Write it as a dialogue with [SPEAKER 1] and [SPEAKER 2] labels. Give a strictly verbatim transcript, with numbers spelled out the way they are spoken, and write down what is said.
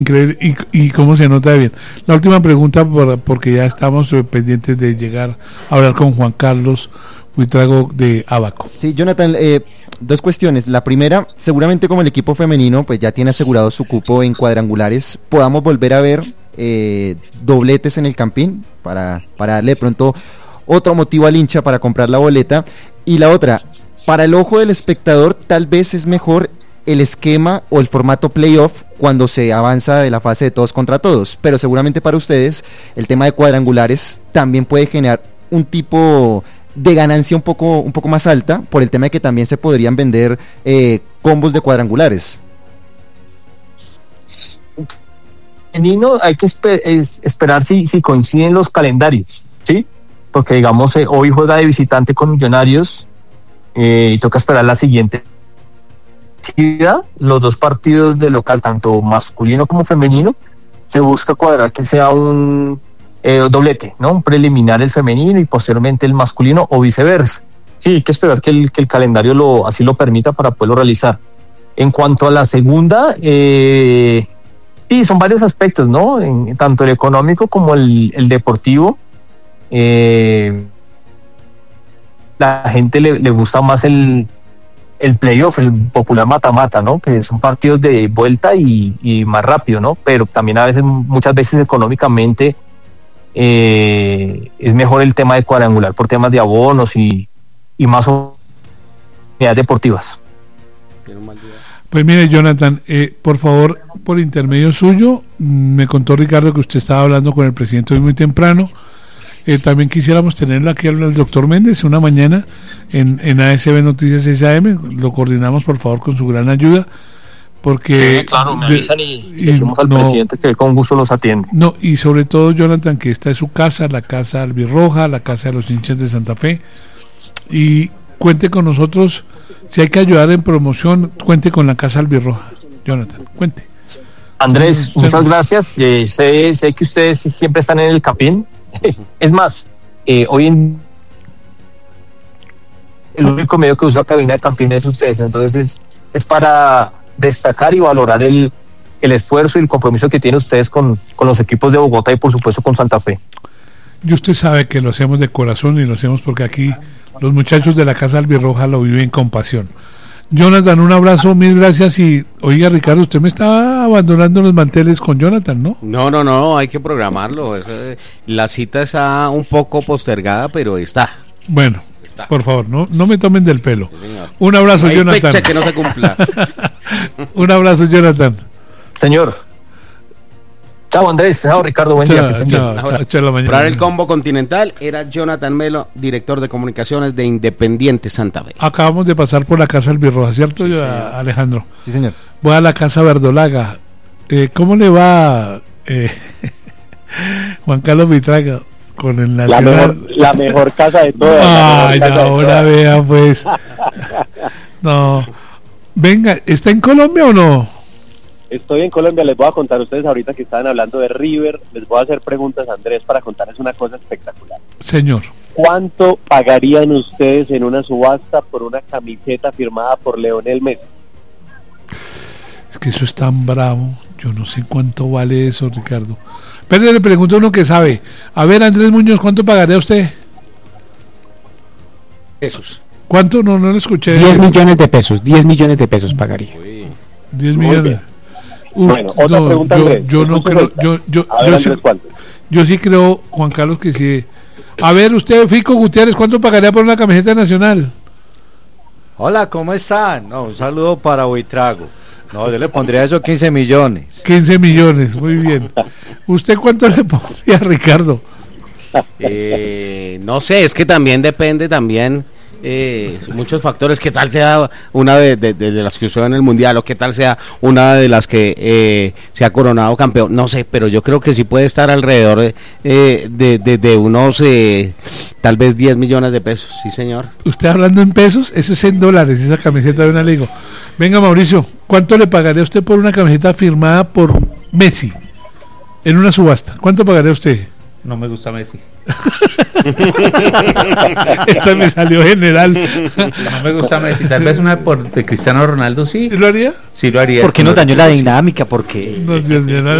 [SPEAKER 1] Increíble, y, y cómo se nota bien. La última pregunta, por, porque ya estamos eh, pendientes de llegar a hablar con Juan Carlos Buitrago de Abaco.
[SPEAKER 2] Sí, Jonathan, eh, dos cuestiones. La primera, seguramente como el equipo femenino pues ya tiene asegurado su cupo en cuadrangulares, podamos volver a ver eh, dobletes en el Campín para, para darle de pronto otro motivo al hincha para comprar la boleta. Y la otra, para el ojo del espectador tal vez es mejor el esquema o el formato playoff cuando se avanza de la fase de todos contra todos, pero seguramente para ustedes el tema de cuadrangulares también puede generar un tipo de ganancia un poco un poco más alta por el tema de que también se podrían vender eh, combos de cuadrangulares.
[SPEAKER 3] En Nino hay que esper- es, esperar si, si coinciden los calendarios, ¿sí? Porque digamos eh, hoy juega de visitante con Millonarios eh, y toca esperar la siguiente. Los dos partidos de local, tanto masculino como femenino, se busca cuadrar que sea un eh, doblete, ¿no? Un preliminar el femenino y posteriormente el masculino o viceversa. Sí, hay que esperar que el, que el calendario lo así lo permita para poderlo realizar. En cuanto a la segunda, eh, sí, son varios aspectos, ¿no? En, tanto el económico como el, el deportivo. Eh, la gente le, le gusta más el el playoff, el popular mata-mata, ¿no? Que son partidos de vuelta y, y más rápido, ¿no? Pero también a veces, muchas veces económicamente eh, es mejor el tema de cuadrangular por temas de abonos y, y más unidades deportivas.
[SPEAKER 1] Pues mire, Jonathan, eh, por favor, por intermedio suyo, me contó Ricardo que usted estaba hablando con el presidente hoy muy temprano. Eh, también quisiéramos tenerlo aquí al doctor Méndez una mañana en, en A S B Noticias S A M. Lo coordinamos, por favor, con su gran ayuda, porque
[SPEAKER 3] sí, claro, me
[SPEAKER 1] de,
[SPEAKER 3] avisan y, y decimos al
[SPEAKER 1] no,
[SPEAKER 3] presidente que con gusto los atiende.
[SPEAKER 1] No, y sobre todo, Jonathan, que esta es su casa, la casa albirroja, la casa de los hinchas de Santa Fe, y cuente con nosotros. Si hay que ayudar en promoción, cuente con la casa albirroja. Jonathan, cuente.
[SPEAKER 3] Andrés,
[SPEAKER 1] Usted
[SPEAKER 3] muchas
[SPEAKER 1] no.
[SPEAKER 3] gracias. Eh, sé, sé que ustedes siempre están en el Campín. Es más, eh, hoy en el único medio que usa la cabina de Campín es ustedes, entonces es, es para destacar y valorar el, el esfuerzo y el compromiso que tienen ustedes con, con los equipos de Bogotá y por supuesto con Santa Fe.
[SPEAKER 1] Y usted sabe que lo hacemos de corazón y lo hacemos porque aquí los muchachos de la Casa Albirroja lo viven con pasión. Jonathan, un abrazo, mil gracias. Y oiga, Ricardo, usted me está abandonando los manteles con Jonathan, ¿no?
[SPEAKER 4] No, no, no, hay que programarlo. Eso, la cita está un poco postergada, pero está.
[SPEAKER 1] Bueno,
[SPEAKER 4] está.
[SPEAKER 1] Por favor, no, no me tomen del pelo.
[SPEAKER 4] Sí, señor.
[SPEAKER 1] Un abrazo,
[SPEAKER 4] No hay
[SPEAKER 1] Jonathan.
[SPEAKER 4] fecha que no se cumpla.
[SPEAKER 1] Un abrazo, Jonathan.
[SPEAKER 3] Señor. Chao, Andrés. Chao, Ricardo. Buen
[SPEAKER 1] Chao,
[SPEAKER 3] día. Que estén
[SPEAKER 1] chao,
[SPEAKER 3] bien.
[SPEAKER 1] chao, chao, la mañana.
[SPEAKER 4] Para el combo continental era Jonathan Melo, director de comunicaciones de Independiente Santa Fe.
[SPEAKER 1] Acabamos de pasar por la Casa Albirroja, ¿cierto, sí, a, Alejandro?
[SPEAKER 2] Sí, señor.
[SPEAKER 1] Voy a la Casa Verdolaga. Eh, ¿Cómo le va eh, Juan Carlos Buitrago con el
[SPEAKER 5] La
[SPEAKER 1] Nacional?
[SPEAKER 5] mejor, la mejor casa de todas.
[SPEAKER 1] Ay,
[SPEAKER 5] la mejor casa de
[SPEAKER 1] ahora
[SPEAKER 5] todas.
[SPEAKER 1] vea, pues. No. Venga, ¿está en Colombia o no?
[SPEAKER 5] Estoy en Colombia, les voy a contar a ustedes ahorita que estaban hablando de River, les voy a hacer preguntas, Andrés, para contarles una cosa espectacular.
[SPEAKER 1] Señor.
[SPEAKER 5] ¿Cuánto pagarían ustedes en una subasta por una camiseta firmada por Leonel Messi?
[SPEAKER 1] Es que eso es tan bravo. Yo no sé cuánto vale eso, Ricardo. Pero le pregunto a uno que sabe. A ver, Andrés Muñoz, ¿cuánto pagaría usted?
[SPEAKER 6] Pesos.
[SPEAKER 1] ¿Cuánto? No, no lo escuché.
[SPEAKER 6] diez millones de pesos, diez millones de pesos pagaría.
[SPEAKER 1] diez
[SPEAKER 5] Muy
[SPEAKER 1] millones.
[SPEAKER 5] bien.
[SPEAKER 1] Uf,
[SPEAKER 5] Bueno, otra
[SPEAKER 1] no,
[SPEAKER 5] pregunta,
[SPEAKER 1] yo,
[SPEAKER 5] Andrés.
[SPEAKER 1] yo no
[SPEAKER 5] Escuche
[SPEAKER 1] creo,
[SPEAKER 5] esta.
[SPEAKER 1] yo, yo,
[SPEAKER 5] A ver,
[SPEAKER 1] yo,
[SPEAKER 5] Andrés,
[SPEAKER 1] sí,
[SPEAKER 5] ¿cuánto?
[SPEAKER 1] yo sí creo, Juan Carlos, que sí. A ver, usted, Fico Gutiérrez, ¿cuánto pagaría por una camiseta nacional?
[SPEAKER 7] Hola, ¿cómo están? No, un saludo para Buitrago. No, yo le pondría eso quince millones.
[SPEAKER 1] quince millones, muy bien. ¿Usted cuánto le pondría, Ricardo?
[SPEAKER 4] Eh, no sé, es que también depende también eh, muchos factores, qué tal sea una de, de, de las que usó en el Mundial o qué tal sea una de las que eh, se ha coronado campeón, no sé, pero yo creo que sí puede estar alrededor de, eh, de, de, de unos eh, tal vez diez millones de pesos, sí señor.
[SPEAKER 1] Usted hablando en pesos, eso es en dólares, esa camiseta de una liga. Venga, Mauricio, ¿cuánto le pagaría usted por una camiseta firmada por Messi en una subasta? ¿Cuánto pagaría usted?
[SPEAKER 7] No me gusta Messi.
[SPEAKER 1] Esta me salió general.
[SPEAKER 8] No me gusta Messi, tal vez una por de Cristiano Ronaldo sí.
[SPEAKER 1] ¿Sí lo haría?
[SPEAKER 8] Sí lo haría.
[SPEAKER 6] ¿Por qué no dañó la dinámica? Porque
[SPEAKER 1] No, sí,